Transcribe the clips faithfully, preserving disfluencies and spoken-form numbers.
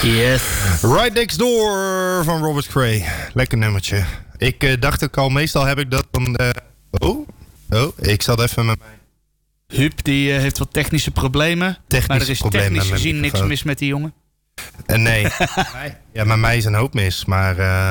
Yes. Right Next Door van Robert Cray. Lekker nummertje. Ik uh, dacht ook al, meestal heb ik dat van... Uh... Oh, oh, ik zat even met mij. Huub, die uh, heeft wat technische problemen. Technische maar er is problemen technisch met gezien niks mis met die jongen. Uh, nee. Ja, met mij is een hoop mis, maar... Uh...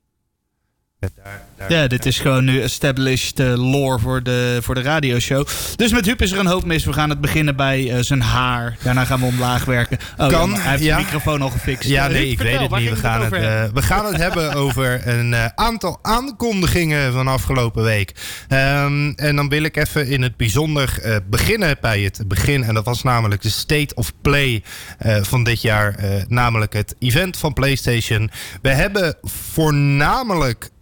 Ja, daar, daar, ja, dit is gewoon nu established uh, lore voor de, voor de radioshow. Dus met Huub is er een hoop mis. We gaan het beginnen bij uh, zijn haar. Daarna gaan we omlaag werken. Oh, kan, ja, hij heeft ja. de microfoon al gefixt. Ja, uh, nee, Huub, ik vertel, weet het niet. We gaan het, uh, we gaan het hebben over een uh, aantal aankondigingen van afgelopen week. Um, en dan wil ik even in het bijzonder uh, beginnen bij het begin. En dat was namelijk de State of Play uh, van dit jaar. Uh, namelijk het event van PlayStation. We hebben voornamelijk...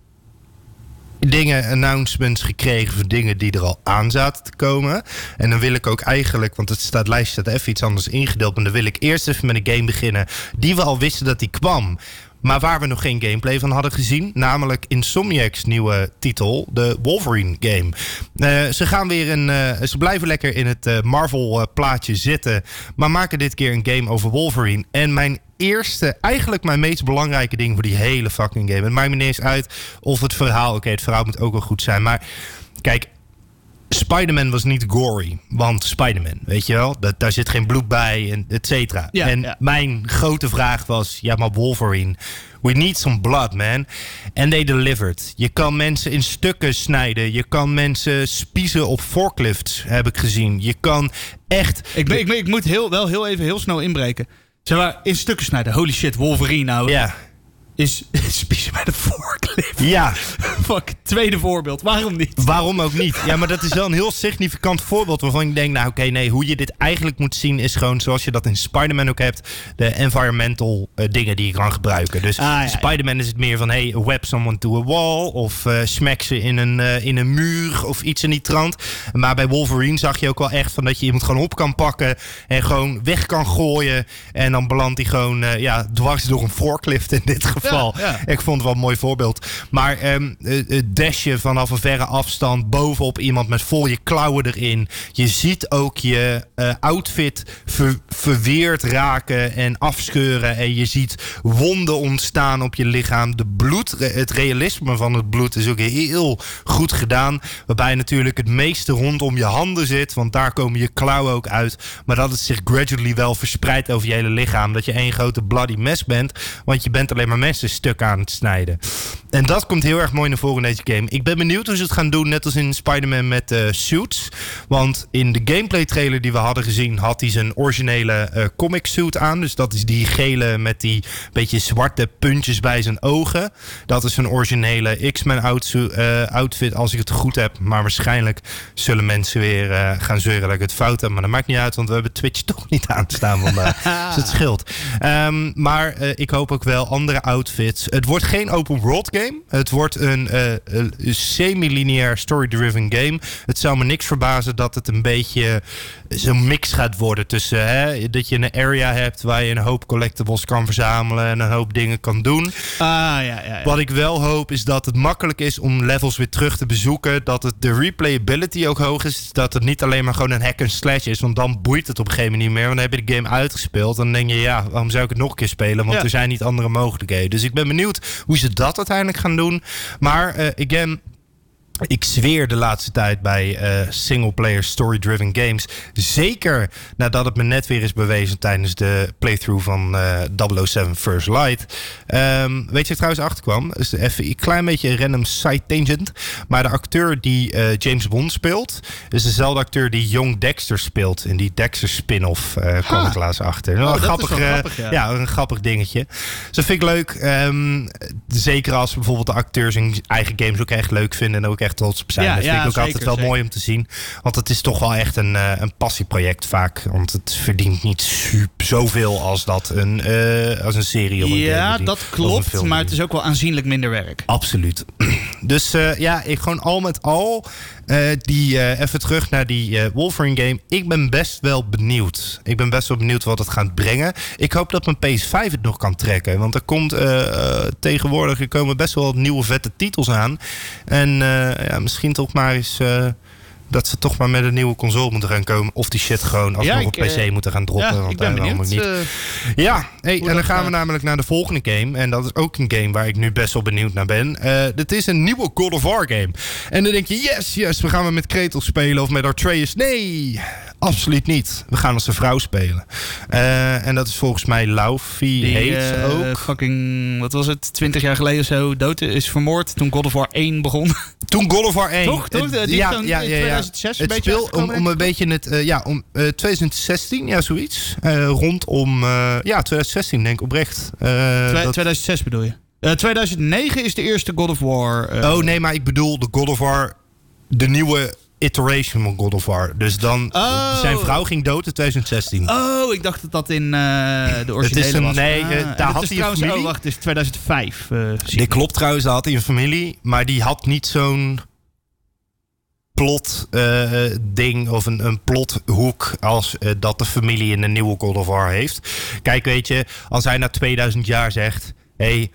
dingen, announcements gekregen voor dingen die er al aan zaten te komen. En dan wil ik ook eigenlijk, want het staat, lijst staat even iets anders ingedeeld, maar dan wil ik eerst even met een game beginnen die we al wisten dat die kwam, maar waar we nog geen gameplay van hadden gezien. Namelijk Insomniac's nieuwe titel, de Wolverine game. Uh, ze gaan weer een, uh, ze blijven lekker in het uh, Marvel uh, plaatje zitten, maar maken dit keer een game over Wolverine. En mijn eerste, eigenlijk mijn meest belangrijke ding voor die hele fucking game. Het maakt me niet eens uit of het verhaal... Oké, okay, het verhaal moet ook wel goed zijn. Maar kijk, Spider-Man was niet gory. Want Spider-Man, weet je wel? Dat, daar zit geen bloed bij, en et cetera. Ja, en ja. mijn grote vraag was... Ja, maar Wolverine... We need some blood, man. And they delivered. Je kan mensen in stukken snijden. Je kan mensen spiezen op forklifts, heb ik gezien. Je kan echt... Ik, ben, ik, ben, ik moet heel, wel heel even heel snel inbreken. Zeg maar, in stukken snijden. Holy shit, Wolverine nou. Ja. Is spiezen bij de forklift. Ja. Fuck, tweede voorbeeld. Waarom niet? Waarom ook niet? Ja, maar dat is wel een heel significant voorbeeld waarvan ik denk, nou oké, okay, nee, hoe je dit eigenlijk moet zien is gewoon zoals je dat in Spider-Man ook hebt. De environmental uh, dingen die je kan gebruiken. Dus ah, ja, Spider-Man ja. is het meer van, hey, web someone to a wall. Of uh, smack ze in een, uh, in een muur of iets in die trant. Maar bij Wolverine zag je ook wel echt van dat je iemand gewoon op kan pakken en gewoon weg kan gooien. En dan belandt hij gewoon uh, ja, dwars door een forklift in dit geval. Ja, ja. Ik vond het wel een mooi voorbeeld. Maar um, het dashen vanaf een verre afstand bovenop iemand met vol je klauwen erin. Je ziet ook je uh, outfit ver, verweerd raken en afscheuren. En je ziet wonden ontstaan op je lichaam. De bloed, het realisme van het bloed is ook heel goed gedaan. Waarbij natuurlijk het meeste rondom je handen zit. Want daar komen je klauwen ook uit. Maar dat het zich gradually wel verspreidt over je hele lichaam. Dat je één grote bloody mess bent. Want je bent alleen maar mensen stuk aan het snijden. En dat komt heel erg mooi naar voren in deze game. Ik ben benieuwd hoe ze het gaan doen, net als in Spider-Man met uh, suits. Want in de gameplay trailer die we hadden gezien, had hij zijn originele uh, comic suit aan. Dus dat is die gele met die beetje zwarte puntjes bij zijn ogen. Dat is zijn originele X-Men outsu- uh, outfit, als ik het goed heb. Maar waarschijnlijk zullen mensen weer uh, gaan zeuren dat ik het fout heb. Maar dat maakt niet uit, want we hebben Twitch toch niet aanstaan vandaag. Dus het scheelt. Um, maar uh, ik hoop ook wel andere outfits. Het wordt geen open world game. Het wordt een uh, semi-lineair story-driven game. Het zou me niks verbazen dat het een beetje zo'n mix gaat worden tussen hè, dat je een area hebt waar je een hoop collectibles kan verzamelen en een hoop dingen kan doen. Ah, ja, ja, ja. Wat ik wel hoop is dat het makkelijk is om levels weer terug te bezoeken. Dat het de replayability ook hoog is. Dat het niet alleen maar gewoon een hack and slash is. Want dan boeit het op een gegeven moment niet meer. Want dan heb je de game uitgespeeld. Dan denk je, ja, waarom zou ik het nog een keer spelen? Want ja. er zijn niet andere mogelijkheden. Dus ik ben benieuwd hoe ze dat uiteindelijk gaan doen. Maar uh, again, ik zweer de laatste tijd bij uh, single-player story-driven games. Zeker nadat het me net weer is bewezen tijdens de playthrough van uh, double oh seven First Light. Um, weet je er trouwens achter kwam? Dus even een klein beetje een random side tangent. Maar de acteur die uh, James Bond speelt, is dezelfde acteur die Young Dexter speelt. In die Dexter spin-off uh, kwam ik laatst achter. Oh, een dat grappig, is wel grappig, ja. ja, een grappig dingetje. Dus dat vind ik leuk. Um, zeker als bijvoorbeeld de acteurs in eigen games ook echt leuk vinden en ook echt trots op zijn. Ja, dat vind ja, ik ook zeker, altijd wel zeker. mooi om te zien. Want het is toch wel echt een, uh, een passieproject vaak. Want het verdient niet super zoveel als dat een, uh, als een serie of een game Ja, verdient. dat Of een klopt. film Maar het is verdient. ook wel aanzienlijk minder werk. Absoluut. Dus uh, ja, ik gewoon al met al uh, die uh, even terug naar die uh, Wolverine game. Ik ben best wel benieuwd. Ik ben best wel benieuwd wat het gaat brengen. Ik hoop dat mijn P S vijf het nog kan trekken. Want er komt uh, uh, tegenwoordig er komen best wel nieuwe vette titels aan. En uh, ja, misschien toch maar eens uh, Dat ze toch maar met een nieuwe console moeten gaan komen. Of die shit gewoon alsnog Ja, ik, op P C uh, moeten gaan droppen. Ja, want ik ben benieuwd. niet. Uh, ja, hey, en dan gaan gaat. we namelijk naar de volgende game. En dat is ook een game waar ik nu best wel benieuwd naar ben. Uh, dit is een nieuwe God of War game. En dan denk je, yes, yes, we gaan we met Kratos spelen of met Atreus. Nee, absoluut niet. We gaan als een vrouw spelen. Uh, en dat is volgens mij Laufey die heet uh, ook. Fucking, wat was het, twintig jaar geleden of zo, dood is vermoord toen God of War één begon. Toen God of War één. Toch? Toch? Die ja, ja, ja, ja, ja. tweeduizend zes Het een beetje speel om, om een beetje het, uh, ja, om uh, twintig zestien, ja, zoiets. Uh, rondom, uh, ja, twintig zestien denk ik oprecht. Uh, Twe- dat... tweeduizend zes bedoel je? Uh, tweeduizend negen is de eerste God of War. Uh, oh nee, maar ik bedoel de God of War, de nieuwe iteration van God of War. Dus dan, oh. zijn vrouw ging dood in twintig zestien. Oh, ik dacht dat dat in uh, de originele het is een, was. Nee, uh, ah, daar had is hij trouwens, een familie. Oh, wacht, het is tweeduizend vijf. Uh, Dit klopt trouwens, daar had hij een familie. Maar die had niet zo'n plot uh, ding of een, een plothoek als uh, dat de familie in de nieuwe God of War heeft. Kijk, weet je, als hij na tweeduizend jaar zegt, hé, hey,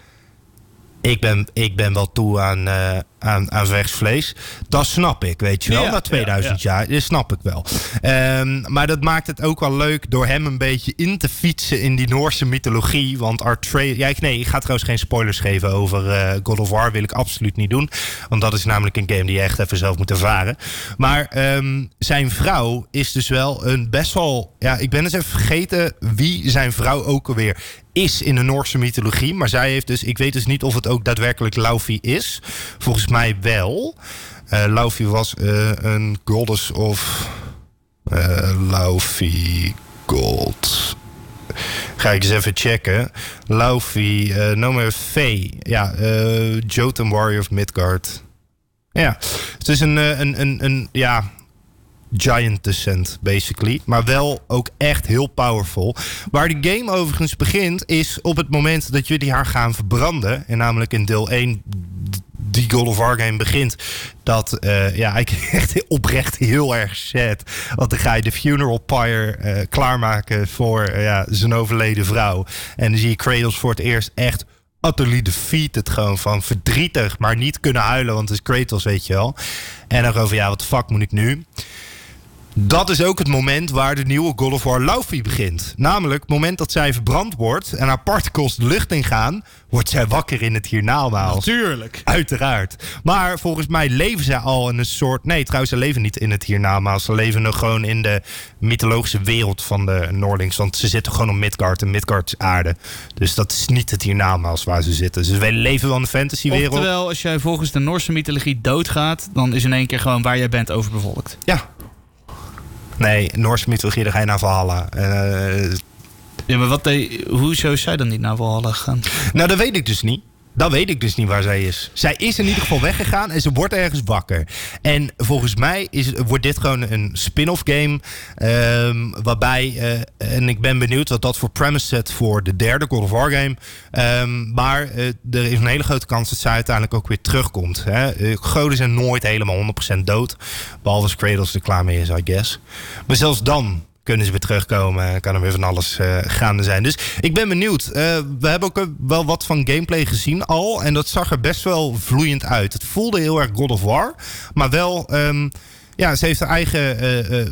ik ben, ik ben wel toe aan, uh, aan, aan vers vlees. Dat snap ik, weet je wel. Ja, na tweeduizend ja, ja. jaar, dat snap ik wel. Um, maar dat maakt het ook wel leuk door hem een beetje in te fietsen in die Noorse mythologie. Want Atreus... Ja, nee, ik ga trouwens geen spoilers geven over uh, God of War. Wil ik absoluut niet doen. Want dat is namelijk een game die je echt even zelf moet ervaren. Maar um, zijn vrouw is dus wel een best wel... Ja, ik ben eens even vergeten wie zijn vrouw ook alweer is in de Noorse mythologie. Maar zij heeft dus... Ik weet dus niet of het ook daadwerkelijk Laufey is. Volgens mij wel. Uh, Laufey was uh, een goddess of... Uh, Laufey God. Ga ik eens even checken. Laufey, uh, noem maar Fey. Ja, uh, Jotun Warrior of Midgard. Ja, het is een, een, een, een ja... giant descent, basically. Maar wel ook echt heel powerful. Waar de game overigens begint, is op het moment dat jullie haar gaan verbranden. En namelijk in deel één, die God of War game begint. Dat, uh, ja, ik echt oprecht heel erg sad. Want dan ga je de funeral pyre uh, klaarmaken voor uh, ja, zijn overleden vrouw. En dan zie je Kratos voor het eerst echt utterly defeated, gewoon van verdrietig, maar niet kunnen huilen, want het is Kratos, weet je wel. En dan gewoon van, ja, wat de fuck moet ik nu? Dat is ook het moment waar de nieuwe God of War Laufey begint. Namelijk, het moment dat zij verbrand wordt en haar particles de lucht ingaan, wordt zij wakker in het hiernamaals. Natuurlijk. Uiteraard. Maar volgens mij leven zij al in een soort... Nee, trouwens, ze leven niet in het hiernamaals. Ze leven nog gewoon in de mythologische wereld van de Noordlings. Want ze zitten gewoon op Midgard en Midgard is aarde. Dus dat is niet het hiernamaals waar ze zitten. Dus wij leven wel in de fantasywereld. Oftewel, als jij volgens de Noorse mythologie doodgaat, dan is in één keer gewoon waar jij bent overbevolkt. Ja. Nee, Noorse mythologie, daar ga je naar Valhalla. Uh, ja, maar wat de, hoezo is zij dan niet naar Valhalla gegaan? Nou, dat weet ik dus niet. Dat weet ik dus niet waar zij is. Zij is in ieder geval weggegaan en ze wordt ergens wakker. En volgens mij is, wordt dit gewoon een spin-off game. Um, waarbij, uh, en ik ben benieuwd wat dat voor premise zet voor de derde God of War game. Um, maar uh, er is een hele grote kans dat zij uiteindelijk ook weer terugkomt. Hè? Uh, goden zijn nooit helemaal honderd procent dood. Behalve als Kratos er klaar mee is, I guess. Maar zelfs dan kunnen ze weer terugkomen. Kan er weer van alles uh, gaande zijn. Dus ik ben benieuwd. Uh, we hebben ook wel wat van gameplay gezien al. En dat zag er best wel vloeiend uit. Het voelde heel erg God of War. Maar wel... Um, ja, ze heeft haar eigen uh, uh,